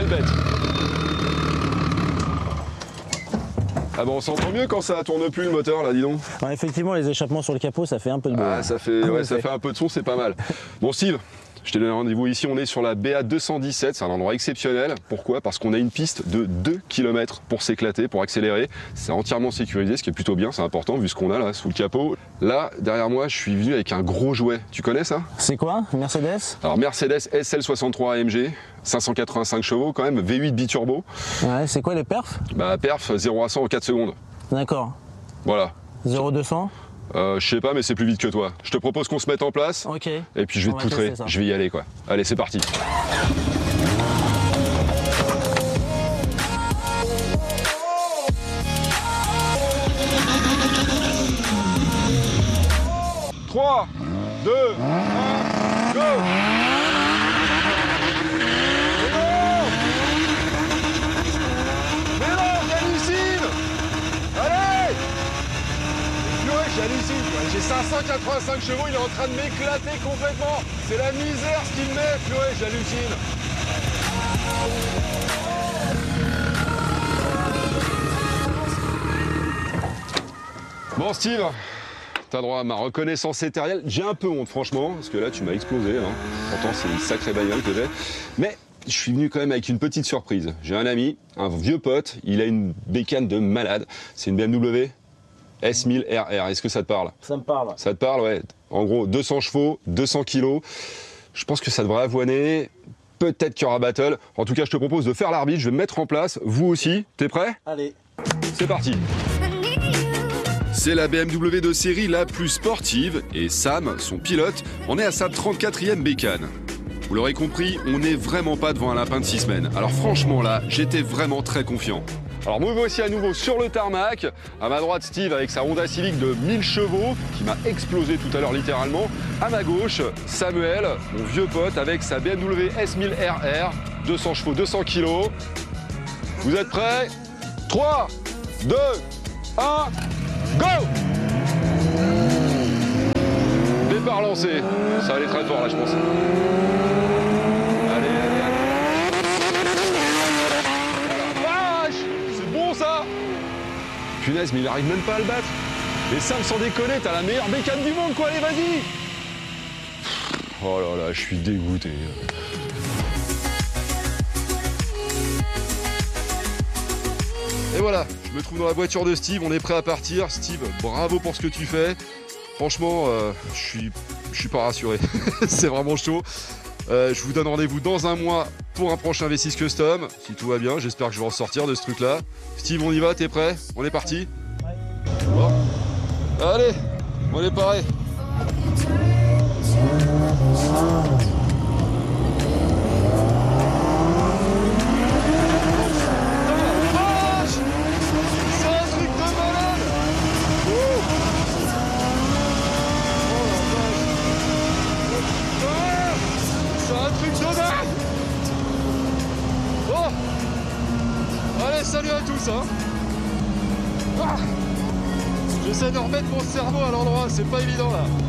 bête. Ah bon, on s'entend mieux quand ça tourne plus le moteur là, dis donc. Ouais, effectivement, les échappements sur le capot, ça fait un peu de bruit. Ah, ça fait un peu de son, c'est pas mal. Bon Steve, je t'ai donné rendez-vous ici, on est sur la BA 217, c'est un endroit exceptionnel. Pourquoi? Parce qu'on a une piste de 2 km pour s'éclater, pour accélérer. C'est entièrement sécurisé, ce qui est plutôt bien, c'est important vu ce qu'on a là sous le capot. Là, derrière moi, je suis venu avec un gros jouet. Tu connais ça? C'est quoi? Mercedes? Alors Mercedes SL63 AMG, 585 chevaux quand même, V8 biturbo. Ouais, c'est quoi les perfs? Bah perf 0 à 100 en 4 secondes. D'accord. Voilà. 0-200? Je sais pas, mais c'est plus vite que toi. Je te propose qu'on se mette en place. Ok. Et puis je vais te poutrer. Je vais y aller quoi. Allez, c'est parti. « 3, 2, 1, go !» J'hallucine, j'ai 585 chevaux, il est en train de m'éclater complètement. C'est la misère ce qu'il met, purée, j'hallucine. Bon Steve, t'as droit à ma reconnaissance étérielle. J'ai un peu honte franchement, parce que là tu m'as explosé. Hein. Pourtant c'est une sacrée bagnole que j'ai. Mais je suis venu quand même avec une petite surprise. J'ai un ami, un vieux pote, il a une bécane de malade. C'est une BMW S1000RR, est-ce que ça te parle? Ça me parle. Ça te parle, ouais. En gros, 200 chevaux, 200 kilos. Je pense que ça devrait avoiner. Peut-être qu'il y aura battle. En tout cas, je te propose de faire l'arbitre. Je vais me mettre en place. Vous aussi. T'es prêt? Allez. C'est parti. C'est la BMW de série la plus sportive. Et Sam, son pilote, en est à sa 34e bécane. Vous l'aurez compris, on n'est vraiment pas devant un lapin de 6 semaines. Alors franchement là, j'étais vraiment très confiant. Alors me voici à nouveau sur le tarmac, à ma droite Steve avec sa Honda Civic de 1000 chevaux qui m'a explosé tout à l'heure littéralement. À ma gauche, Samuel, mon vieux pote avec sa BMW S1000RR, 200 chevaux, 200 kilos. Vous êtes prêts? 3, 2, 1, go! Départ lancé, ça va aller très fort là je pense. Punaise, mais il arrive même pas à le battre. Et Sam, sans déconner, t'as la meilleure bécane du monde, quoi, allez, vas-y. Oh là là, je suis dégoûté. Et voilà, je me trouve dans la voiture de Steve, on est prêt à partir. Steve, bravo pour ce que tu fais. Franchement, je suis pas rassuré. C'est vraiment chaud. Je vous donne rendez-vous dans un mois pour un prochain V6 Custom, si tout va bien, j'espère que je vais en sortir de ce truc-là. Steve, on y va, t'es prêt? On est parti? Bon. Allez, on est paré. Salut à tous hein. J'essaie de remettre mon cerveau à l'endroit, c'est pas évident là.